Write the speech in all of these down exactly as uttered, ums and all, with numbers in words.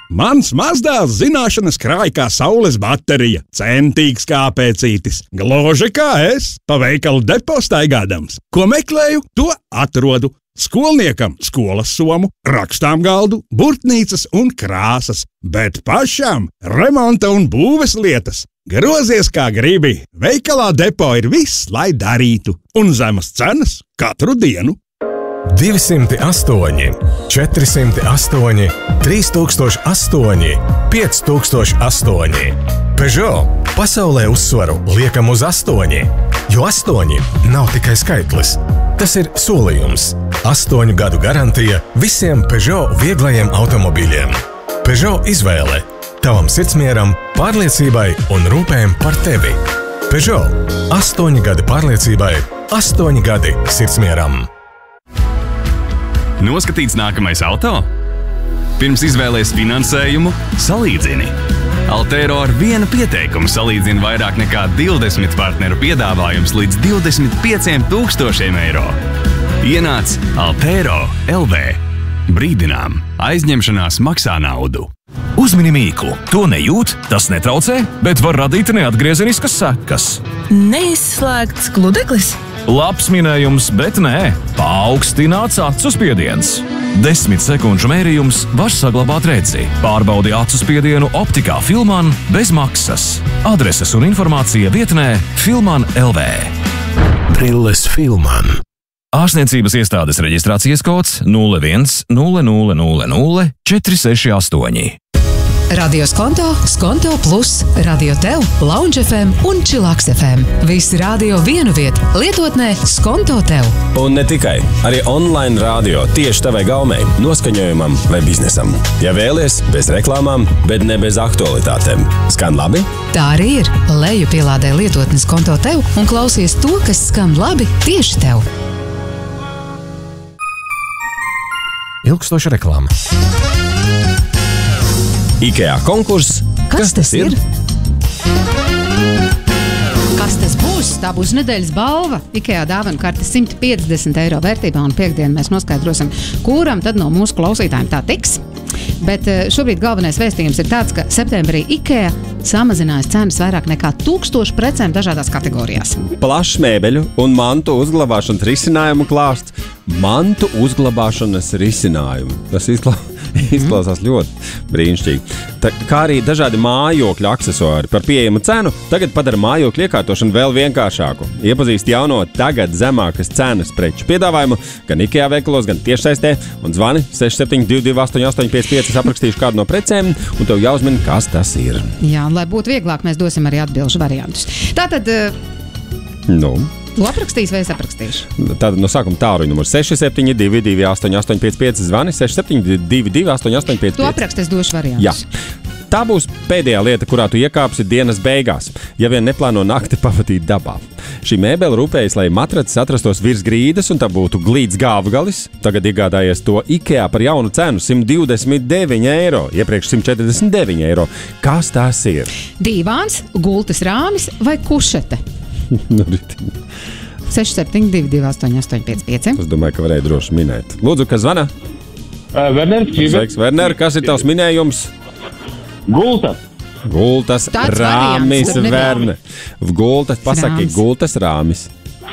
Mans mazdēls zināšanas krāj kā saules baterija, centīgs kā pēcītis, gluži kā es, pa veikalu depo staigādams. Ko meklēju, to atrodu. Skolniekam skolas somu, rakstām galdu, burtnīcas un krāsas, bet pašam remonta un būves lietas. Grozies kā gribi, veikalā depo ir viss, lai darītu, un zemas cenas katru dienu. divsimt astoņi, četrsimt astoņi, trīs tūkstoši astoņi, pieci tūkstoši astoņi. Peugeot pasaulē uzsvaru liekam uz astoņi, jo astoņi nav tikai skaitlis. Tas ir solījums. Astoņu gadu garantija visiem Peugeot vieglajiem automobīļiem. Peugeot izvēle tavam sirdsmieram, pārliecībai un rūpēm par tevi. Peugeot. Astoņi gadi pārliecībai, astoņi gadi sirdsmieram. Noskatīts nākamais auto? Pirms izvēlēs finansējumu, salīdzini. Altero ar vienu pieteikumu salīdzina vairāk nekā divdesmit partneru piedāvājums līdz divdesmit pieciem tūkstošiem eiro. Ienāc Altero L V. Brīdinām, aizņemšanās maksā naudu. Uzmini mīklu. To nejūt, tas netraucē, bet var radīt neatgriezeniskas sekas. Neizslēgts gludeklis? Labs minējums, bet nē. Paaugstināts acu spiediens. Desmit sekundžu mērījums var saglabāt redzi. Pārbaudi acu spiedienu optikā Filman bez maksas. Adreses un informācija vietnē Filman L V. Brilles Filman. Ārstniecības iestādes reģistrācijas kods nulle viens nulle nulle nulle nulle četri seši astoņi. Radio Skonto, Skonto Plus, Radio Tev, Lounge F M un Chillax F M. Visi radio vienu vietu, lietotnē Skonto Tev. Un ne tikai, arī online radio tieši tavai gaumei, noskaņojumam vai biznesam. Ja vēlies, bez reklāmām, bet ne bez aktualitātēm. Skan labi? Tā arī ir. Leju pielādē lietotni Skonto Tev un klausies to, kas skan labi tieši tev. Ilgstoša reklāma. IKEA konkurss. Kas, kas tas ir? Kas tas būs? Tā būs nedēļas balva. IKEA dāvana karte simt piecdesmit eiro vērtībā, un piekdien mēs noskaidrosim, kuram tad no mūsu klausītājiem tā tiks. Bet šobrīd galvenais vēstījums ir tāds, ka septembrī IKEA samazinājis cenas vairāk nekā tūkstošu precēm dažādās kategorijās. Plašs mēbeļu un mantu uzglabāšanas risinājumu klāsts. Mantu uzglabāšanas risinājumu. Tas izklausās. Izklausās ļoti brīnišķīgi. Tā, kā arī dažādi mājokļu aksesuāri par pieejamu cenu tagad padara mājokļu iekārtošanu vēl vienkāršāku. Iepazīst jauno tagad zemākas cenas preču piedāvājumu gan IKEA veikalos, gan tiešsaistē un zvani seši septiņi divi divi astoņi astoņi pieci pieci. Aprakstīšu kādu no precēm un tev jāuzmina, kas tas ir. Jā, lai būtu vieglāk, mēs dosim arī atbilžu variantus. Tātad... Nu... Tu aprakstīs vai es aprakstīšu? Tātad no sākuma tāruņa numurs seši septiņi divi divi astoņi astoņi pieci pieci, zvani seši septiņi divi divi astoņi astoņi pieci pieci. Tu apraksti, es došu variantus. Jā. Tā būs pēdējā lieta, kurā tu iekāpsi dienas beigās, ja vien neplāno nakti pavadīt dabā. Šī mēbele rūpējas, lai matracis atrastos virs grīdas un tā būtu glīts gāvgalis. Tagad iegādājies to IKEA par jaunu cenu simt divdesmit deviņi eiro, iepriekš simt četrdesmit deviņi eiro. Kas tas ir? Dīvāns, gultas rāmis vai kušete? Nu, ritiņi. seši septiņi divi divi astoņi astoņi pieci pieci. Es domāju, ka varēja droši minēt. Lūdzu, kas zvana? Uh, Werners, Sveiks, Werner. Kas ir tavs minējums? Gultas. Gultas Tāds rāmis, variants, Werner. Gultas, pasaki, Rāmis. gultas rāmis.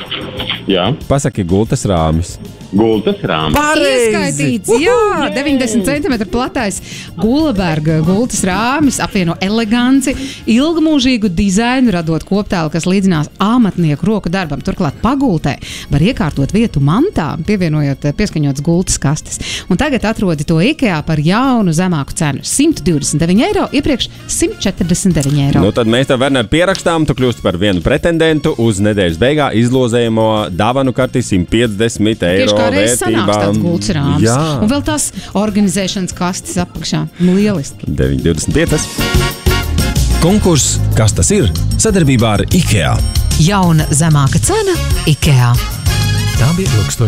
Jā. Pasaki, gultas rāmis. Gultas rāmis. Ieskaitīts, jā, deviņdesmit centimetru platais Gulaberga gultas rāmis apvieno eleganci, ilgmūžīgu dizainu, radot koptēlu, kas līdzinās amatnieku roku darbam. Turklāt pagultē var iekārtot vietu mantām, pievienojot pieskaņotas gultas kastes. Un tagad atrodi to IKEA par jaunu zemāku cenu - simt divdesmit deviņi eiro, iepriekš simt četrdesmit deviņi eiro. Nu, tad mēs tev, Werner, pierakstām, tu kļūsti par vienu pretendentu uz nedēļas beigā izlozējamo dāvanu karti simt piecdesmit eiro. Kā reiz sanāks tāds gultas rāmis. Jā. Un vēl tās organizēšanas kastes apakšā. Lieliski. deviņi divdesmit pieci. Konkurss Kas tas ir? Sadarbībā ar IKEA. Jauna zemāka cena IKEA. Tā bija ilgstoša